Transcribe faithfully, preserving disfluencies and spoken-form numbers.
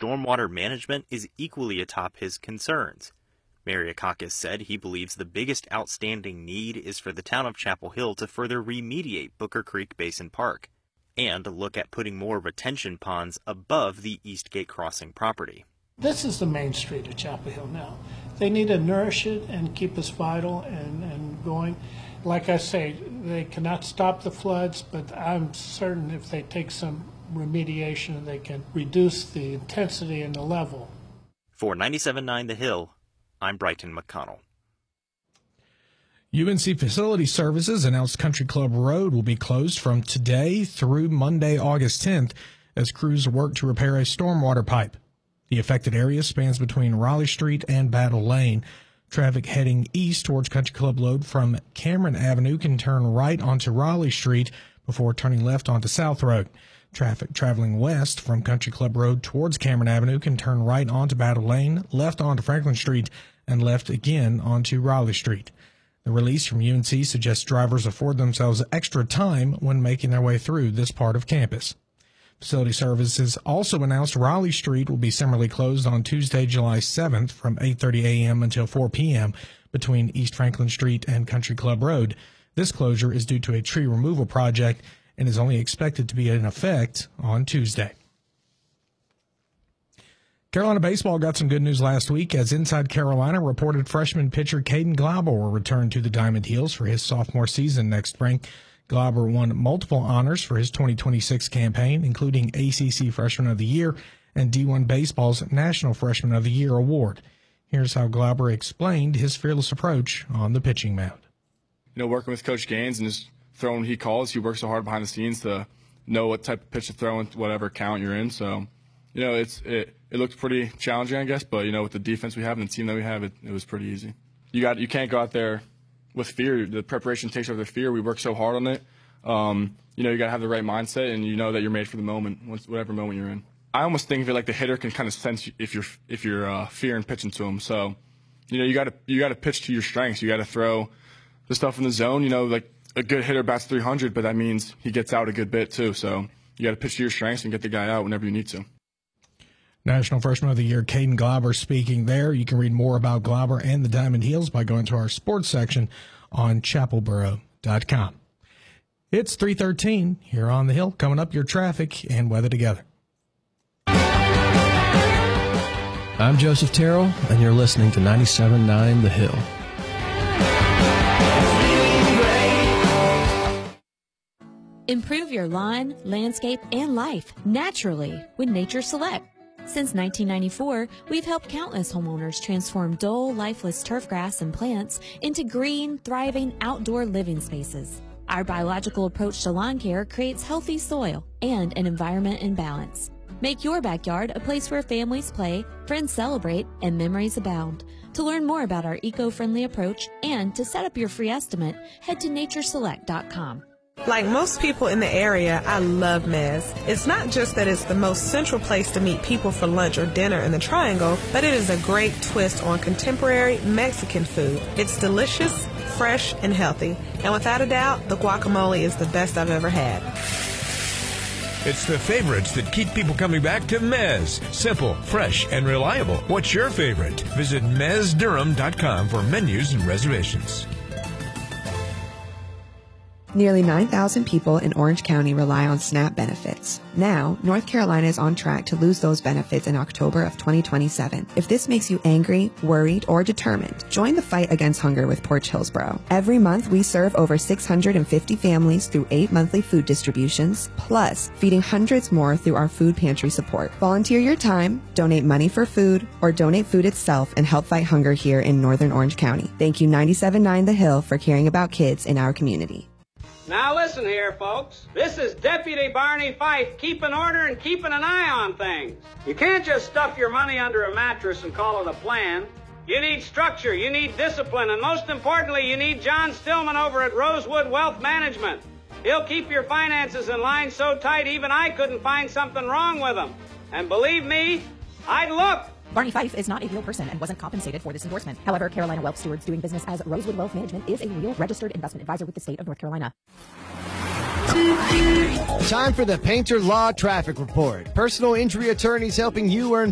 stormwater management is equally atop his concerns. Mariakakis said he believes the biggest outstanding need is for the town of Chapel Hill to further remediate Booker Creek Basin Park and look at putting more retention ponds above the Eastgate Crossing property. This is the main street of Chapel Hill now. They need to nourish it and keep us vital and, and going. Like I say, they cannot stop the floods, but I'm certain if they take some remediation, they can reduce the intensity and the level. For ninety-seven point nine The Hill, I'm Brighton McConnell. U N C Facility Services announced Country Club Road will be closed from today through Monday, August tenth, as crews work to repair a stormwater pipe. The affected area spans between Raleigh Street and Battle Lane. Traffic heading east towards Country Club Road from Cameron Avenue can turn right onto Raleigh Street before turning left onto South Road. Traffic traveling west from Country Club Road towards Cameron Avenue can turn right onto Battle Lane, left onto Franklin Street, and left again onto Raleigh Street. The release from U N C suggests drivers afford themselves extra time when making their way through this part of campus. Facility Services also announced Raleigh Street will be similarly closed on Tuesday, July seventh from eight thirty a.m. until four p.m. between East Franklin Street and Country Club Road. This closure is due to a tree removal project and is only expected to be in effect on Tuesday. Carolina baseball got some good news last week as Inside Carolina reported freshman pitcher Caden Glauber will return to the Diamond Heels for his sophomore season next spring. Glauber won multiple honors for his twenty twenty-six campaign, including A C C Freshman of the Year and D one Baseball's National Freshman of the Year award. Here's how Glauber explained his fearless approach on the pitching mound. You know, working with Coach Gaines and just throwing what he calls, he works so hard behind the scenes to know what type of pitch to throw in whatever count you're in. So, you know, it's it, it looked pretty challenging, I guess, but, you know, with the defense we have and the team that we have, it, it was pretty easy. You got you can't go out there with fear. The preparation takes over the fear. We work so hard on it. Um, you know, you got to have the right mindset, and you know that you're made for the moment, whatever moment you're in. I almost think of it like the hitter can kind of sense if you're if you're uh, fearing pitching to him. So, you know, you got to you got to pitch to your strengths. You got to throw the stuff in the zone. You know, like a good hitter bats three hundred, but that means he gets out a good bit too. So you got to pitch to your strengths and get the guy out whenever you need to. National Freshman of the Year Caden Glauber speaking there. You can read more about Glauber and the Diamond Heels by going to our sports section on chapel borough dot com. It's three thirteen here on the Hill. Coming up, your traffic and weather together. I'm Joseph Terrell, and you're listening to ninety-seven point nine The Hill. Improve your lawn, landscape, and life naturally with Nature Select. Since nineteen ninety-four, we've helped countless homeowners transform dull, lifeless turf grass and plants into green, thriving outdoor living spaces. Our biological approach to lawn care creates healthy soil and an environment in balance. Make your backyard a place where families play, friends celebrate, and memories abound. To learn more about our eco-friendly approach and to set up your free estimate, head to nature select dot com. Like most people in the area, I love Mez. It's not just that it's the most central place to meet people for lunch or dinner in the Triangle, but it is a great twist on contemporary Mexican food. It's delicious, fresh, and healthy. And without a doubt, the guacamole is the best I've ever had. It's the favorites that keep people coming back to Mez. Simple, fresh, and reliable. What's your favorite? Visit mez durham dot com for menus and reservations. Nearly nine thousand people in Orange County rely on SNAP benefits. Now, North Carolina is on track to lose those benefits in October of twenty twenty-seven. If this makes you angry, worried, or determined, join the fight against hunger with Porch Hillsboro. Every month, we serve over six hundred fifty families through eight monthly food distributions, plus feeding hundreds more through our food pantry support. Volunteer your time, donate money for food, or donate food itself and help fight hunger here in Northern Orange County. Thank you ninety-seven point nine The Hill for caring about kids in our community. Now listen here, folks. This is Deputy Barney Fife keeping order and keeping an eye on things. You can't just stuff your money under a mattress and call it a plan. You need structure, you need discipline, and most importantly, you need John Stillman over at Rosewood Wealth Management. He'll keep your finances in line so tight even I couldn't find something wrong with them. And believe me, I'd look. Barney Fife is not a real person and wasn't compensated for this endorsement. However, Carolina Wealth Stewards doing business as Rosewood Wealth Management is a real registered investment advisor with the state of North Carolina. Time for the Painter Law Traffic Report. Personal injury attorneys helping you earn